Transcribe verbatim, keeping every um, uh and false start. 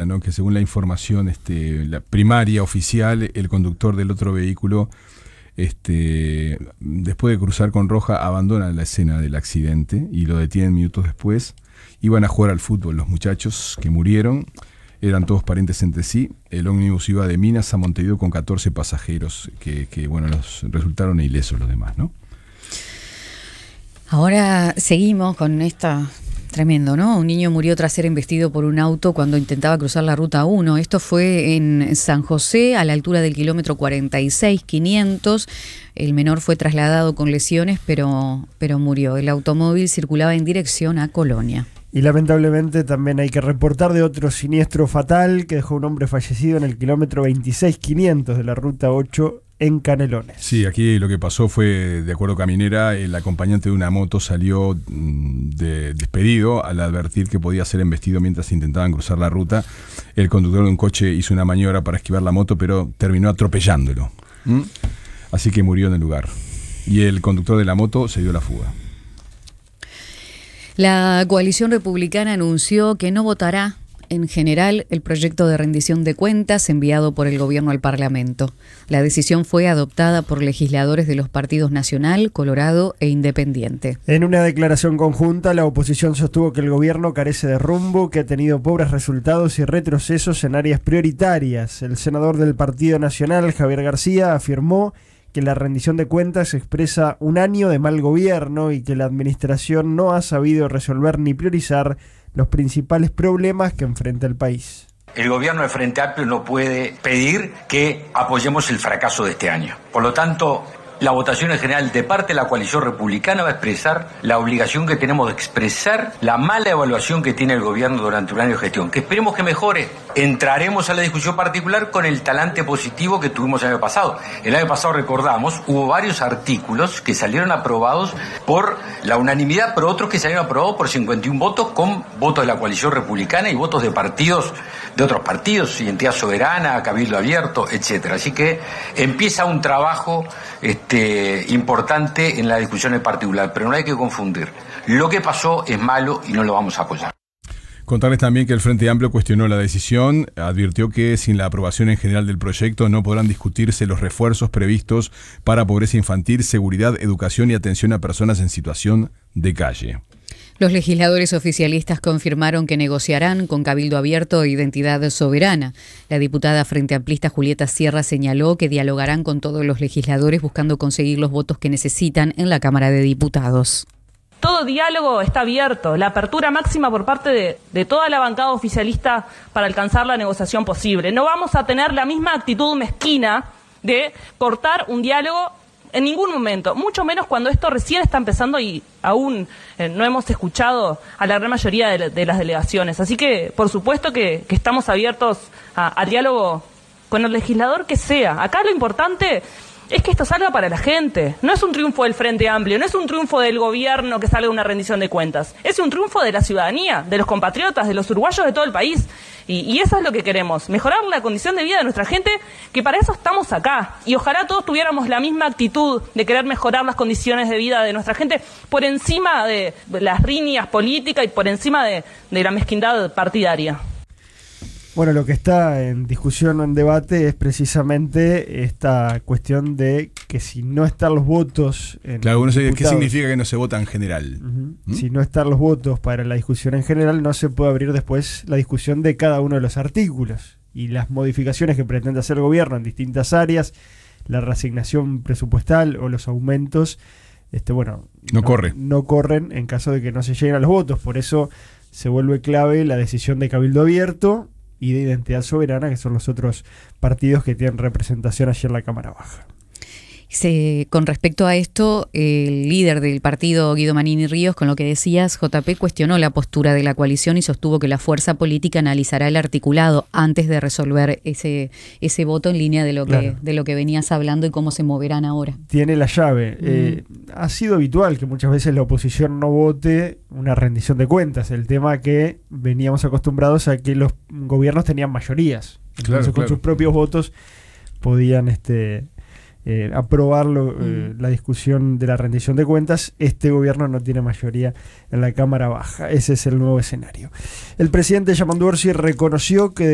¿no? Que según la información este, la primaria oficial, el conductor del otro vehículo, este, después de cruzar con roja, abandona la escena del accidente y lo detienen minutos después. Iban a jugar al fútbol los muchachos que murieron, eran todos parientes entre sí. El ómnibus iba de Minas a Montevideo con catorce pasajeros, que, que bueno, los resultaron ilesos los demás, ¿no? Ahora seguimos con esta... Tremendo, ¿no? Un niño murió tras ser embestido por un auto cuando intentaba cruzar la ruta uno. Esto fue en San José, a la altura del kilómetro cuarenta y seis, quinientos. El menor fue trasladado con lesiones, pero, pero murió. El automóvil circulaba en dirección a Colonia. Y lamentablemente también hay que reportar de otro siniestro fatal que dejó un hombre fallecido en el kilómetro veintiséis, quinientos de la ruta ocho en Canelones. Sí, aquí lo que pasó fue, de acuerdo a Caminera, el acompañante de una moto salió de, despedido al advertir que podía ser embestido mientras intentaban cruzar la ruta. El conductor de un coche hizo una maniobra para esquivar la moto, pero terminó atropellándolo. ¿Mm? Así que murió en el lugar. Y el conductor de la moto se dio la fuga. La coalición republicana anunció que no votará en general el proyecto de rendición de cuentas enviado por el gobierno al Parlamento. La decisión fue adoptada por legisladores de los partidos Nacional, Colorado e Independiente. En una declaración conjunta, la oposición sostuvo que el gobierno carece de rumbo, que ha tenido pobres resultados y retrocesos en áreas prioritarias. El senador del Partido Nacional, Javier García, afirmó que la rendición de cuentas expresa un año de mal gobierno y que la administración no ha sabido resolver ni priorizar los principales problemas que enfrenta el país. El gobierno del Frente Amplio no puede pedir que apoyemos el fracaso de este año. Por lo tanto, la votación en general de parte de la coalición republicana va a expresar la obligación que tenemos de expresar la mala evaluación que tiene el gobierno durante un año de gestión, que esperemos que mejore. Entraremos a la discusión particular con el talante positivo que tuvimos el año pasado. El año pasado, recordamos, hubo varios artículos que salieron aprobados por la unanimidad, pero otros que salieron aprobados por cincuenta y uno votos, con votos de la coalición republicana y votos de partidos, de otros partidos, Identidad Soberana, Cabildo Abierto, etcétera. Así que empieza un trabajo este, importante en la discusión en particular, pero no hay que confundir. Lo que pasó es malo y no lo vamos a apoyar. Contarles también que el Frente Amplio cuestionó la decisión, advirtió que sin la aprobación en general del proyecto no podrán discutirse los refuerzos previstos para pobreza infantil, seguridad, educación y atención a personas en situación de calle. Los legisladores oficialistas confirmaron que negociarán con Cabildo Abierto e Identidad Soberana. La diputada frente amplista Julieta Sierra señaló que dialogarán con todos los legisladores buscando conseguir los votos que necesitan en la Cámara de Diputados. Todo diálogo está abierto, la apertura máxima por parte de, de toda la bancada oficialista para alcanzar la negociación posible. No vamos a tener la misma actitud mezquina de cortar un diálogo en ningún momento, mucho menos cuando esto recién está empezando y aún eh, no hemos escuchado a la gran mayoría de, de las delegaciones. Así que, por supuesto que, que estamos abiertos a, a diálogo con el legislador que sea. Acá lo importante es que esto salga para la gente. No es un triunfo del Frente Amplio, no es un triunfo del gobierno que salga una rendición de cuentas. Es un triunfo de la ciudadanía, de los compatriotas, de los uruguayos de todo el país. Y, y eso es lo que queremos, mejorar la condición de vida de nuestra gente, que para eso estamos acá. Y ojalá todos tuviéramos la misma actitud de querer mejorar las condiciones de vida de nuestra gente por encima de las riñas políticas y por encima de, de la mezquindad partidaria. Bueno, lo que está en discusión o en debate es precisamente esta cuestión de que si no están los votos... En claro, uno sé, ¿qué significa que no se vota en general? Uh-huh. ¿Mm? Si no están los votos para la discusión en general, no se puede abrir después la discusión de cada uno de los artículos. Y las modificaciones que pretende hacer el gobierno en distintas áreas, la reasignación presupuestal o los aumentos, este bueno, no, no corre. no corren en caso de que no se lleguen a los votos. Por eso se vuelve clave la decisión de Cabildo Abierto y de Identidad Soberana, que son los otros partidos que tienen representación allí en la Cámara Baja. Se, con respecto a esto, el líder del partido, Guido Manini Ríos, con lo que decías, J P, cuestionó la postura de la coalición y sostuvo que la fuerza política analizará el articulado antes de resolver ese, ese voto en línea de lo, claro. que, de lo que venías hablando y cómo se moverán ahora. Tiene la llave. Mm. Eh, ha sido habitual que muchas veces la oposición no vote una rendición de cuentas. El tema que veníamos acostumbrados a que los gobiernos tenían mayorías. Entonces, claro, con claro. sus propios votos podían... este Eh, aprobarlo, eh, la discusión de la rendición de cuentas. Este gobierno no tiene mayoría en la Cámara Baja. Ese es el nuevo escenario. El presidente Yamandu Orsi reconoció que